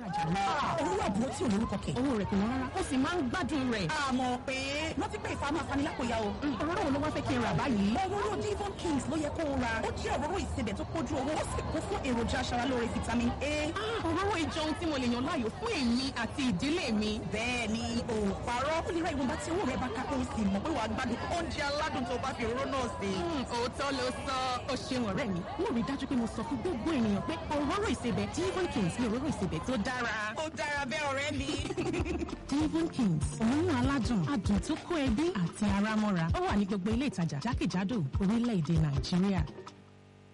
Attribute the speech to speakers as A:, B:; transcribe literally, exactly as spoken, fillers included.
A: rajà náà.
B: Òwúrọ̀ àbúrò tí ò lórúkọ kẹ̀.
A: Owó rẹ̀ kò wọ́n rárá. Ó sì máa ń gbádùn rẹ̀.
B: Àmọ́ pé rántí pé ìfà máa fani lápòyà o.
A: Òróró wo ló wá fẹ́ kí n rà báyìí?
B: Òróró Devon Kings ló yẹ kó o ra. Ó jẹ́ òróró ìsebẹ̀ tó kójú owó. Ó sì kún fún èròjà aṣaralóore vitamin A.
A: Òróró ìjọ ohun tí mo lè yàn láàyò fún èmi àti ìdílé mi.
B: Bẹ́ẹ̀ ni ò parọ́. Ó lè ra ìwọ̀nba tí owó rẹ̀ bá ká kó o sì mọ̀ pé wàá gbádùn oúnjẹ aládùn tó bá fi òróró náà sè.
A: Òótọ́ ló sọ. Ó ṣeun ọ̀rẹ́ mi. Mo rí dájú pé mo sọ fún gbogbo ènìyàn pé òróró ìsebẹ̀ Devon Kings ni òróró ìsebẹ̀ tó dára.
B: Ó dára bẹ́ẹ̀ ọ̀rẹ́ mi.
A: Devon Kings, òórùn aládùn, adùn tó kó ẹbí àti ara mọ́ra. Ó wà ní gbogbo ilé ìtajà jákèjádò orílẹ̀-èdè Nàìjíríà.